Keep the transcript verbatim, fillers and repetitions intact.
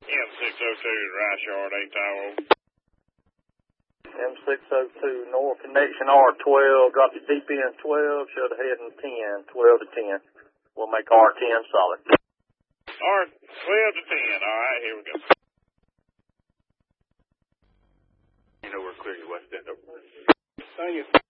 M six oh two, Rice Yard, eight Tower. M six oh two, north connection R twelve, drop your D P in twelve, show the head in ten, twelve to ten. We'll make R ten solid. R twelve to ten, alright, here we go. You know we're clear, you west end over. Thank you.